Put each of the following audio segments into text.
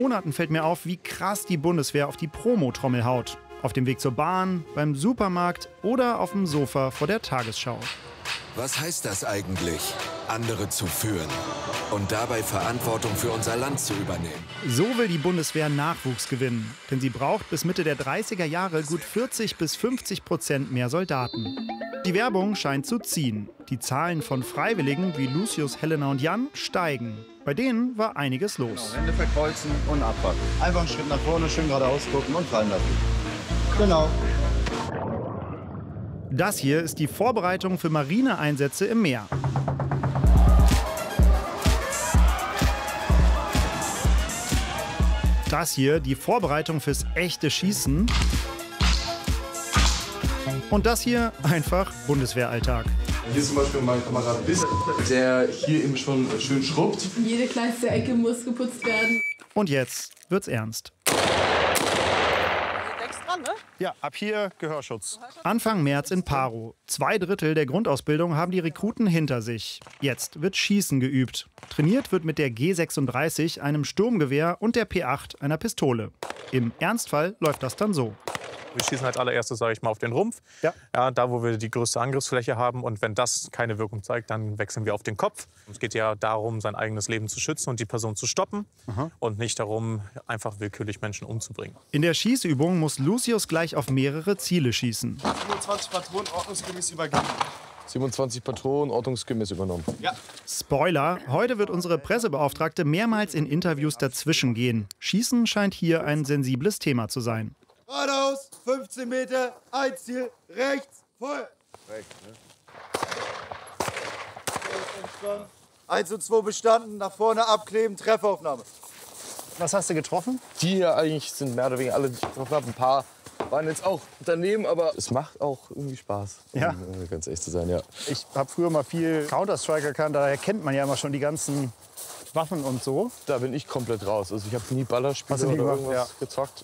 Monaten fällt mir auf, wie krass die Bundeswehr auf die Promotrommel haut. Auf dem Weg zur Bahn, beim Supermarkt oder auf dem Sofa vor der Tagesschau. Was heißt das eigentlich, andere zu führen und dabei Verantwortung für unser Land zu übernehmen? So will die Bundeswehr Nachwuchs gewinnen. Denn sie braucht bis Mitte der 30er Jahre gut 40-50% mehr Soldaten. Die Werbung scheint zu ziehen. Die Zahlen von Freiwilligen wie Lucius, Helena und Jan steigen. Bei denen war einiges los. Hände verkreuzen und abpacken. Einfach einen Schritt nach vorne, schön geradeaus gucken und fallen lassen. Genau. Das hier ist die Vorbereitung für Marineeinsätze im Meer. Das hier die Vorbereitung fürs echte Schießen. Und das hier einfach Bundeswehralltag. Hier ist zum Beispiel mein Kamerad Biss, der hier eben schon schön schrubbt. Jede kleinste Ecke muss geputzt werden. Und jetzt wird's ernst. Dran, ne? Ja, ab hier Gehörschutz. Anfang März in Paro. 2/3 der Grundausbildung haben die Rekruten hinter sich. Jetzt wird Schießen geübt. Trainiert wird mit der G36, einem Sturmgewehr und der P8, einer Pistole. Im Ernstfall läuft das dann so. Wir schießen als allererstes, sage ich mal, auf den Rumpf. Ja, da, wo wir die größte Angriffsfläche haben. Und wenn das keine Wirkung zeigt, dann wechseln wir auf den Kopf. Es geht ja darum, sein eigenes Leben zu schützen und die Person zu stoppen. Und nicht darum, einfach willkürlich Menschen umzubringen. In der Schießübung muss Lucius gleich auf mehrere Ziele schießen. 27 Patronen ordnungsgemäß übergeben. 27 Patronen ordnungsgemäß übernommen. Ja. Spoiler, heute wird unsere Pressebeauftragte mehrmals in Interviews dazwischen gehen. Schießen scheint hier ein sensibles Thema zu sein. Geradeaus, 15 Meter, ein Ziel, rechts, voll. Rechts, ne? 1 und 2 bestanden, nach vorne abkleben, Treffaufnahme. Was hast du getroffen? Die hier eigentlich sind mehr oder weniger alle, die ich getroffen habe. Ein paar waren jetzt auch daneben, aber es macht auch irgendwie Spaß, Ja. um ganz ehrlich zu sein, ja. Ich habe früher mal viel Counter-Strike gekannt, daher kennt man ja immer schon die ganzen Waffen und so. Da bin ich komplett raus. Also ich habe nie Ballerspiele Hast du nie oder gemacht? irgendwas gezockt.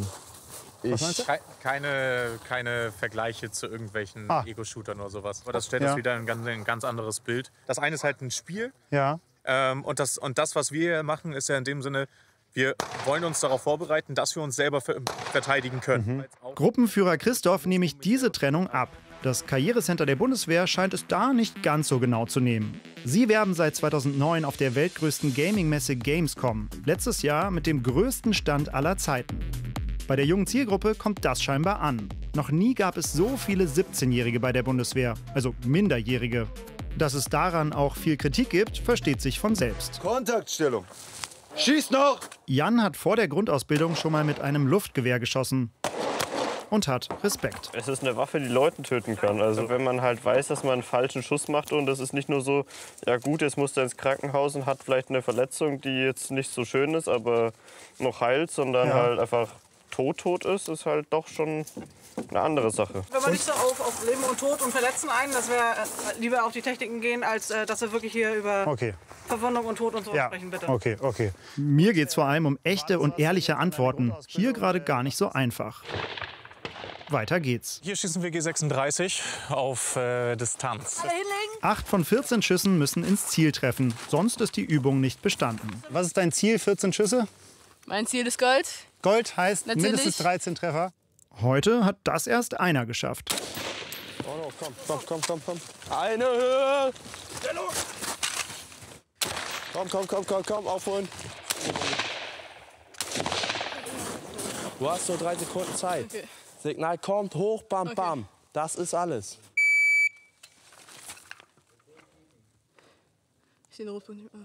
Keine Vergleiche zu irgendwelchen Ego-Shootern oder sowas. Aber das stellt Ja. das wieder ein ganz anderes Bild. Das eine ist halt ein Spiel. Ja. Und das, was wir hier machen, ist ja in dem Sinne, wir wollen uns darauf vorbereiten, dass wir uns selber verteidigen können. Gruppenführer Christoph nehme ich diese Trennung ab. Das Karrierecenter der Bundeswehr scheint es da nicht ganz so genau zu nehmen. Sie werben seit 2009 auf der weltgrößten Gaming-Messe Gamescom. Letztes Jahr mit dem größten Stand aller Zeiten. Bei der jungen Zielgruppe kommt das scheinbar an. Noch nie gab es so viele 17-Jährige bei der Bundeswehr, also Minderjährige. Dass es daran auch viel Kritik gibt, versteht sich von selbst. Kontaktstellung. Schieß noch! Jan hat vor der Grundausbildung schon mal mit einem Luftgewehr geschossen und hat Respekt. Es ist eine Waffe, die Leute töten kann. Also wenn man halt weiß, dass man einen falschen Schuss macht und es ist nicht nur so, ja gut, jetzt muss er ins Krankenhaus und hat vielleicht eine Verletzung, die jetzt nicht so schön ist, aber noch heilt, sondern halt einfach tot ist halt doch schon eine andere Sache. Wenn man nicht so auf Leben und Tod und Verletzen ein, dass wir lieber auf die Techniken gehen, als dass wir wirklich hier über Verwundung und Tod und so sprechen, bitte. Okay. Mir geht es vor allem um echte und ehrliche Antworten. Hier gerade gar nicht so einfach. Weiter geht's. Hier schießen wir G36 auf Distanz. 8 von 14 Schüssen müssen ins Ziel treffen, sonst ist die Übung nicht bestanden. Was ist dein Ziel, 14 Schüsse? Mein Ziel ist Gold. Gold heißt Natürlich. mindestens 13 Treffer. Heute hat das erst einer geschafft. Oh no, komm. Eine Höhe! Komm, aufholen. Du hast nur 3 Sekunden Zeit. Okay. Signal kommt, hoch, bam, Okay. bam. Das ist alles. Ich sehe den Rotpunkt nicht mehr.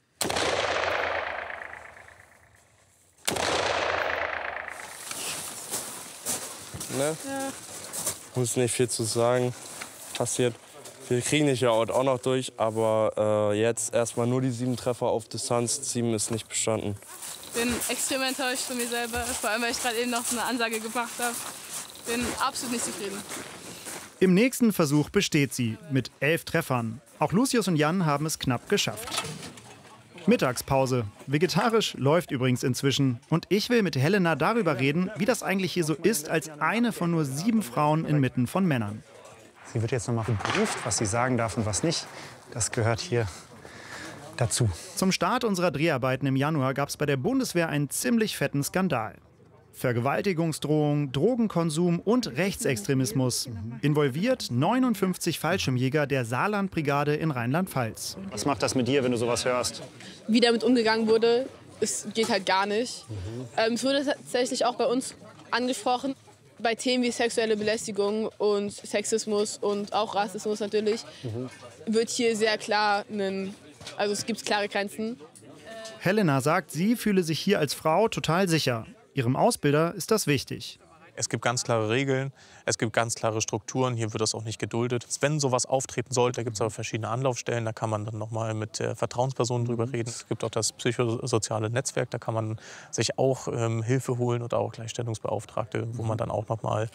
Ne? Ja. Muss nicht viel zu sagen. Passiert. Wir kriegen nicht ja auch noch durch, aber jetzt erstmal nur die 7 Treffer auf Distanz. 7 ist nicht bestanden. Ich bin extrem enttäuscht von mir selber, vor allem weil ich gerade eben noch eine Ansage gebracht habe. Bin absolut nicht zufrieden. Im nächsten Versuch besteht sie mit 11 Treffern. Auch Lucius und Jan haben es knapp geschafft. Mittagspause. Vegetarisch läuft übrigens inzwischen. Und ich will mit Helena darüber reden, wie das eigentlich hier so ist, als eine von nur 7 Frauen inmitten von Männern. Sie wird jetzt noch mal geprüft, was sie sagen darf und was nicht. Das gehört hier dazu. Zum Start unserer Dreharbeiten im Januar gab es bei der Bundeswehr einen ziemlich fetten Skandal. Vergewaltigungsdrohung, Drogenkonsum und Rechtsextremismus. Involviert 59 Fallschirmjäger der Saarlandbrigade in Rheinland-Pfalz. Was macht das mit dir, wenn du sowas hörst? Wie damit umgegangen wurde, es geht halt gar nicht. Es wurde tatsächlich auch bei uns angesprochen, bei Themen wie sexuelle Belästigung und Sexismus und auch Rassismus natürlich, wird hier sehr klar, also es gibt klare Grenzen. Helena sagt, sie fühle sich hier als Frau total sicher. Ihrem Ausbilder ist das wichtig. Es gibt ganz klare Regeln, es gibt ganz klare Strukturen, hier wird das auch nicht geduldet. Wenn sowas auftreten sollte, gibt es aber verschiedene Anlaufstellen, da kann man dann noch mal mit Vertrauenspersonen drüber reden. Es gibt auch das psychosoziale Netzwerk, da kann man sich auch Hilfe holen oder auch Gleichstellungsbeauftragte, wo man dann auch noch mal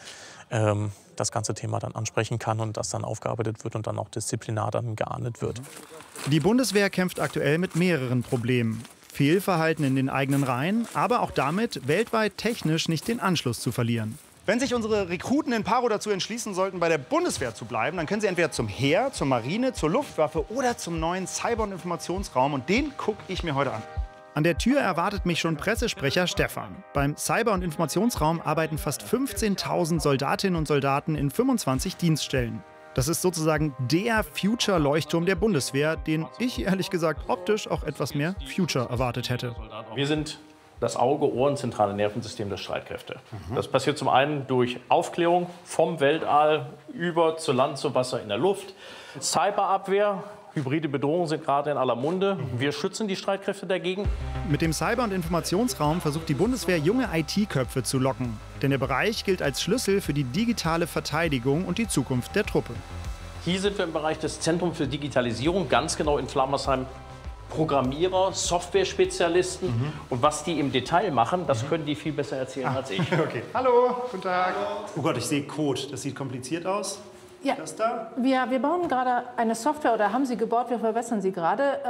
das ganze Thema dann ansprechen kann und das dann aufgearbeitet wird und dann auch disziplinar dann geahndet wird. Die Bundeswehr kämpft aktuell mit mehreren Problemen. Fehlverhalten in den eigenen Reihen, aber auch damit, weltweit technisch nicht den Anschluss zu verlieren. Wenn sich unsere Rekruten in Paro dazu entschließen sollten, bei der Bundeswehr zu bleiben, dann können sie entweder zum Heer, zur Marine, zur Luftwaffe oder zum neuen Cyber- und Informationsraum. Und den gucke ich mir heute an. An der Tür erwartet mich schon Pressesprecher Stefan. Beim Cyber- und Informationsraum arbeiten fast 15.000 Soldatinnen und Soldaten in 25 Dienststellen. Das ist sozusagen der Future-Leuchtturm der Bundeswehr, den ich ehrlich gesagt optisch auch etwas mehr Future erwartet hätte. Wir sind das Auge, Ohr und zentrale Nervensystem der Streitkräfte. Das passiert zum einen durch Aufklärung vom Weltall über zu Land, zu Wasser, in der Luft. Cyberabwehr, hybride Bedrohungen sind gerade in aller Munde. Wir schützen die Streitkräfte dagegen. Mit dem Cyber- und Informationsraum versucht die Bundeswehr, junge IT-Köpfe zu locken. Denn der Bereich gilt als Schlüssel für die digitale Verteidigung und die Zukunft der Truppe. Hier sind wir im Bereich des Zentrums für Digitalisierung, ganz genau in Flammersheim. Programmierer, Software-Spezialisten und was die im Detail machen, das können die viel besser erzählen als ich. Okay. Hallo, guten Tag. Oh Gott, ich sehe Code. Das sieht kompliziert aus. Ja, das da? Wir bauen gerade eine Software oder haben sie gebaut, wir verbessern sie gerade,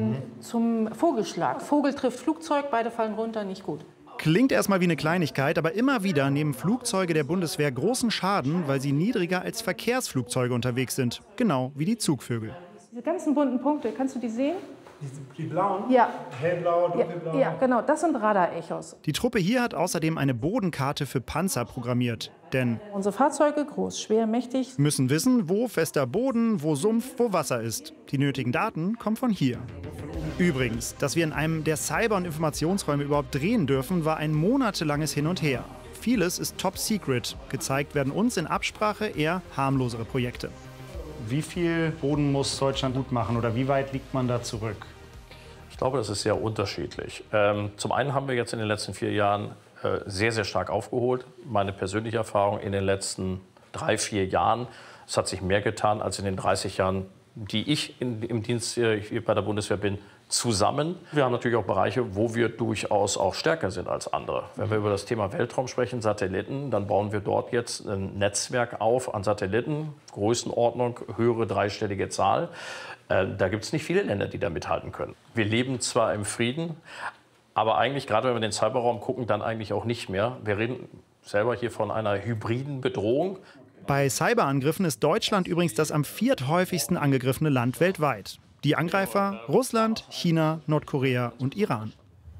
zum Vogelschlag. Vogel trifft Flugzeug, beide fallen runter, nicht gut. Klingt erstmal wie eine Kleinigkeit, aber immer wieder nehmen Flugzeuge der Bundeswehr großen Schaden, weil sie niedriger als Verkehrsflugzeuge unterwegs sind. Genau wie die Zugvögel. Diese ganzen bunten Punkte, kannst du die sehen? Die blauen? Ja. Hellblau, dunkelblau? Ja, genau, das sind Radarechos. Die Truppe hier hat außerdem eine Bodenkarte für Panzer programmiert. Denn unsere Fahrzeuge, groß, schwer, mächtig, müssen wissen, wo fester Boden, wo Sumpf, wo Wasser ist. Die nötigen Daten kommen von hier. Übrigens, dass wir in einem der Cyber- und Informationsräume überhaupt drehen dürfen, war ein monatelanges Hin und Her. Vieles ist top secret. Gezeigt werden uns in Absprache eher harmlosere Projekte. Wie viel Boden muss Deutschland gut machen oder wie weit liegt man da zurück? Ich glaube, das ist sehr unterschiedlich. Zum einen haben wir jetzt in den letzten 4 Jahren sehr, sehr stark aufgeholt. Meine persönliche Erfahrung in den letzten 3, 4 Jahren, es hat sich mehr getan als in den 30 Jahren, die ich im Dienst hier bei der Bundeswehr bin, zusammen. Wir haben natürlich auch Bereiche, wo wir durchaus auch stärker sind als andere. Wenn wir über das Thema Weltraum sprechen, Satelliten, dann bauen wir dort jetzt ein Netzwerk auf an Satelliten, Größenordnung, höhere dreistellige Zahl. Da gibt es nicht viele Länder, die da mithalten können. Wir leben zwar im Frieden, aber eigentlich, gerade wenn wir den Cyberraum gucken, dann eigentlich auch nicht mehr. Wir reden selber hier von einer hybriden Bedrohung. Bei Cyberangriffen ist Deutschland übrigens das am 4. angegriffene Land weltweit. Die Angreifer Russland, China, Nordkorea und Iran.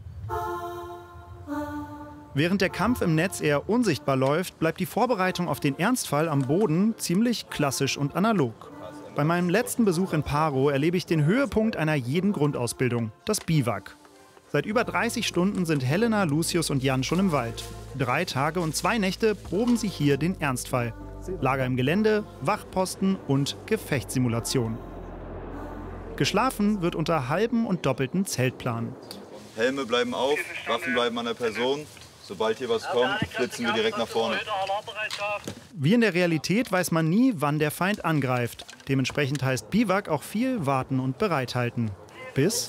Während der Kampf im Netz eher unsichtbar läuft, bleibt die Vorbereitung auf den Ernstfall am Boden ziemlich klassisch und analog. Bei meinem letzten Besuch in Paro erlebe ich den Höhepunkt einer jeden Grundausbildung, das Biwak. Seit über 30 Stunden sind Helena, Lucius und Jan schon im Wald. 3 Tage und 2 Nächte proben sie hier den Ernstfall. Lager im Gelände, Wachposten und Gefechtssimulation. Geschlafen wird unter halben und doppelten Zeltplan. Helme bleiben auf, Waffen bleiben an der Person. Sobald hier was kommt, flitzen wir direkt nach vorne. Wie in der Realität weiß man nie, wann der Feind angreift. Dementsprechend heißt Biwak auch viel warten und bereithalten. Bis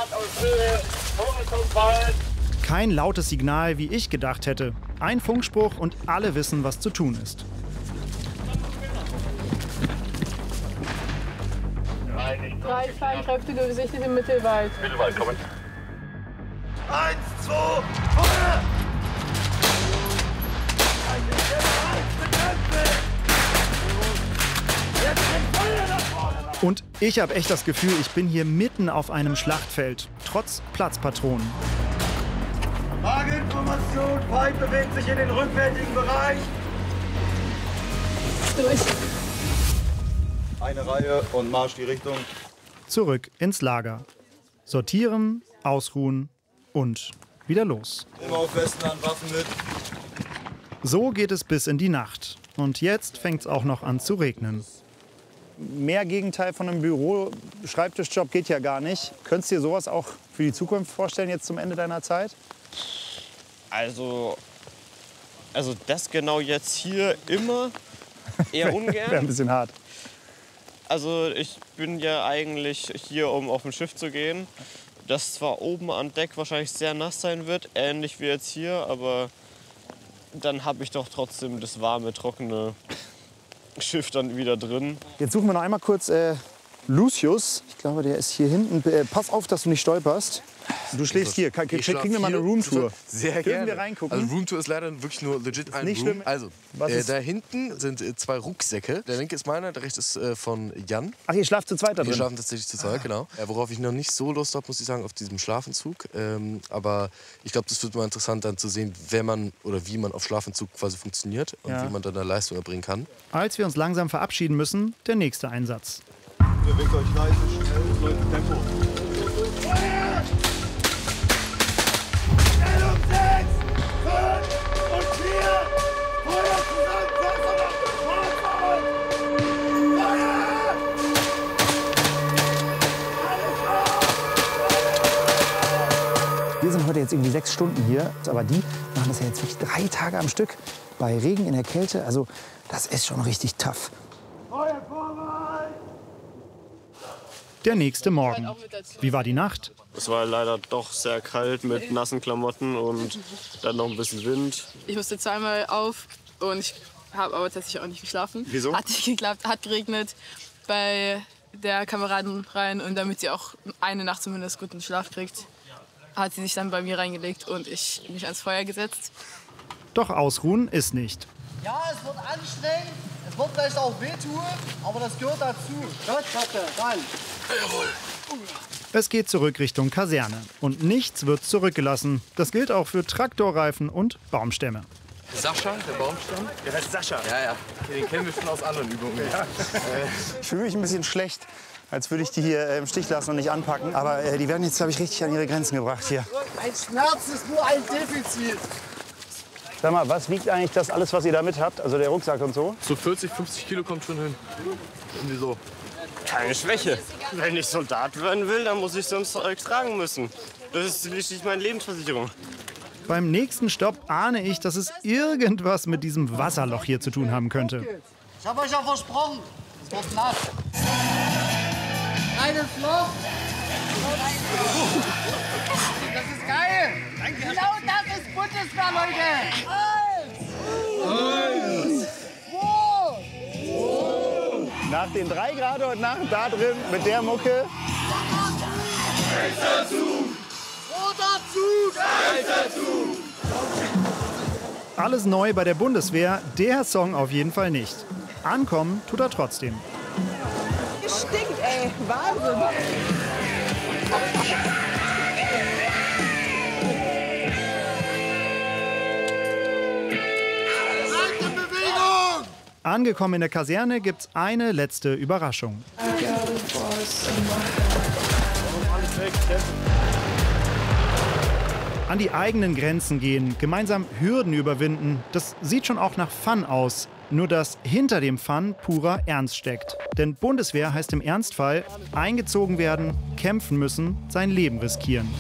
kein lautes Signal, wie ich gedacht hätte. Ein Funkspruch und alle wissen, was zu tun ist. Drei feinkräftige Gesichter im Mittelwald. Mittelwald, kommen. 1, 2, Feuer! Jetzt Feuer nach vorne! Und ich habe echt das Gefühl, ich bin hier mitten auf einem Schlachtfeld, trotz Platzpatronen. Lagebinformation, Feind bewegt sich in den rückwärtigen Bereich. Durch. Eine Reihe und Marsch die Richtung. Zurück ins Lager. Sortieren, ausruhen und wieder los. Immer auf Westen an, Waffen mit. So geht es bis in die Nacht. Und jetzt fängt es auch noch an zu regnen. Mehr Gegenteil von einem Büro-Schreibtischjob geht ja gar nicht. Könntest du dir sowas auch für die Zukunft vorstellen, jetzt zum Ende deiner Zeit? Also das genau jetzt hier immer eher ungern. Wäre ein bisschen hart. Also ich bin ja eigentlich hier, um auf ein Schiff zu gehen. Das zwar oben an Deck wahrscheinlich sehr nass sein wird, ähnlich wie jetzt hier, aber dann habe ich doch trotzdem das warme, trockene Schiff dann wieder drin. Jetzt suchen wir noch einmal kurz Lucius. Ich glaube, der ist hier hinten. Pass auf, dass du nicht stolperst. Du schläfst hier. Kriegen wir mal eine Roomtour? Sehr gerne. wir reingucken? Also Roomtour ist leider wirklich nur legit ein nicht Room. schlimm. Also, da hinten sind 2 Rucksäcke. Der linke ist meiner, der rechte ist von Jan. Ach, ihr schlaft zu zweit da drin? Wir schlafen tatsächlich zu zweit, genau. Worauf ich noch nicht so Lust habe, muss ich sagen, auf diesem Schlafentzug. Aber ich glaube, das wird mal interessant dann zu sehen, wer man oder wie man auf Schlafentzug quasi funktioniert und wie man dann eine Leistung erbringen kann. Als wir uns langsam verabschieden müssen, der nächste Einsatz. Bewegt euch leise, schnell, Leute, Tempo. Stellung 6, 5 und 4. Feuer zusammen, Wir sind heute jetzt irgendwie 6 Stunden hier, aber die machen das ja jetzt wirklich 3 Tage am Stück. Bei Regen in der Kälte, also das ist schon richtig tough. Der nächste Morgen. Wie war die Nacht? Es war leider doch sehr kalt mit nassen Klamotten und dann noch ein bisschen Wind. Ich musste zweimal auf und ich habe aber tatsächlich auch nicht geschlafen. Wieso? Hat nicht geklappt, hat geregnet bei der Kameraden rein und damit sie auch eine Nacht zumindest guten Schlaf kriegt, hat sie sich dann bei mir reingelegt und ich mich ans Feuer gesetzt. Doch ausruhen ist nicht. Ja, es wird anstrengend, es wird vielleicht auch wehtun, aber das gehört dazu. Kette, rein. Jawohl. Es geht zurück Richtung Kaserne. Und nichts wird zurückgelassen. Das gilt auch für Traktorreifen und Baumstämme. Sascha, der Baumstamm? Der heißt Sascha. Ja. Den kennen wir schon aus anderen Übungen. Ja. Ich fühle mich ein bisschen schlecht, als würde ich die hier im Stich lassen und nicht anpacken. Aber die werden jetzt, glaube ich, richtig an ihre Grenzen gebracht hier. Ein Schmerz ist nur ein Defizit. Sag mal, was wiegt eigentlich das alles, was ihr da mit habt? Also der Rucksack und so? So 40, 50 Kilo kommt schon hin. Irgendwie so. Keine Schwäche. Wenn ich Soldat werden will, dann muss ich sonst tragen müssen. Das ist schließlich meine Lebensversicherung. Beim nächsten Stopp ahne ich, dass es irgendwas mit diesem Wasserloch hier zu tun haben könnte. Ich habe euch ja versprochen, es wird nass. Reines Loch. Das ist geil. Danke. Genau das ist Bundeswehr, Leute. 1, 2. Nach den 3 Grad und nach da drin mit der Mucke. Nächster Zug. Roter Zug. Nächster Zug. Alles neu bei der Bundeswehr, der Song auf jeden Fall nicht. Ankommen tut er trotzdem. Stinkt, ey. Wahnsinn. Angekommen in der Kaserne gibt's eine letzte Überraschung. An die eigenen Grenzen gehen, gemeinsam Hürden überwinden, das sieht schon auch nach Fun aus. Nur dass hinter dem Fun purer Ernst steckt. Denn Bundeswehr heißt im Ernstfall eingezogen werden, kämpfen müssen, sein Leben riskieren.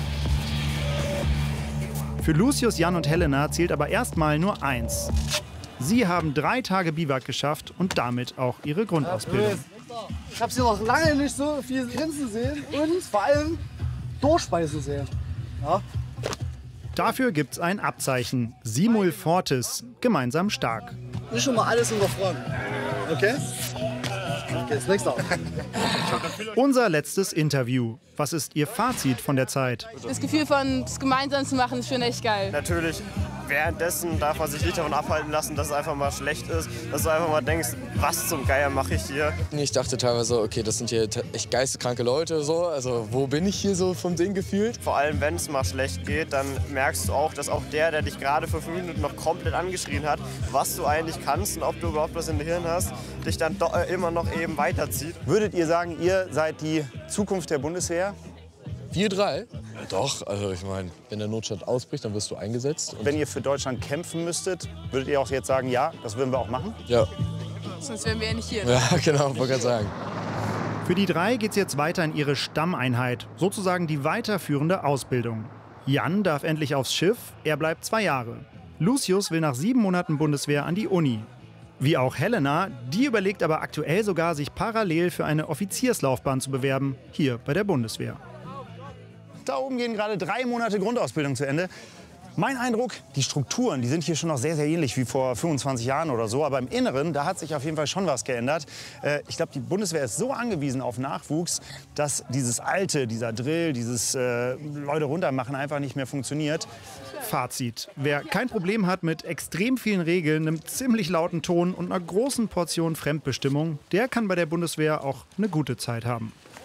Für Lucius, Jan und Helena zählt aber erstmal nur eins. Sie haben 3 Tage Biwak geschafft und damit auch ihre Grundausbildung. Ich habe sie noch lange nicht so viel grinsen sehen und vor allem durchspeisen sehen. Ja. Dafür gibt's ein Abzeichen. Simul Fortis, gemeinsam stark. Nicht schon mal alles hinterfragen. Okay? Okay, ist nächster. Unser letztes Interview. Was ist Ihr Fazit von der Zeit? Das Gefühl von das gemeinsam zu machen ist schon echt geil. Natürlich währenddessen darf man sich nicht davon abhalten lassen, dass es einfach mal schlecht ist. Dass du einfach mal denkst, was zum Geier mache ich hier? Ich dachte teilweise, okay, das sind hier echt geisteskranke Leute. So. Also wo bin ich hier so vom Ding gefühlt? Vor allem, wenn es mal schlecht geht, dann merkst du auch, dass auch der dich gerade für 5 Minuten noch komplett angeschrien hat, was du eigentlich kannst und ob du überhaupt was im Hirn hast, dich dann doch immer noch eben weiterzieht. Würdet ihr sagen, ihr seid die Zukunft der Bundeswehr? Wir 3? Ja, doch, also ich meine, wenn der Notstand ausbricht, dann wirst du eingesetzt. Und wenn ihr für Deutschland kämpfen müsstet, würdet ihr auch jetzt sagen, ja, das würden wir auch machen? Ja. Sonst wären wir ja nicht hier. Ja, genau, wollte gerade sagen. Für die 3 geht's jetzt weiter in ihre Stammeinheit, sozusagen die weiterführende Ausbildung. Jan darf endlich aufs Schiff, er bleibt 2 Jahre. Lucius will nach 7 Monaten Bundeswehr an die Uni. Wie auch Helena, die überlegt aber aktuell sogar, sich parallel für eine Offizierslaufbahn zu bewerben, hier bei der Bundeswehr. Da oben gehen gerade 3 Monate Grundausbildung zu Ende. Mein Eindruck, die Strukturen, die sind hier schon noch sehr, sehr ähnlich wie vor 25 Jahren oder so. Aber im Inneren, da hat sich auf jeden Fall schon was geändert. Ich glaube, die Bundeswehr ist so angewiesen auf Nachwuchs, dass dieses Alte, dieser Drill, dieses Leute runtermachen einfach nicht mehr funktioniert. Fazit. Wer kein Problem hat mit extrem vielen Regeln, einem ziemlich lauten Ton und einer großen Portion Fremdbestimmung, der kann bei der Bundeswehr auch eine gute Zeit haben.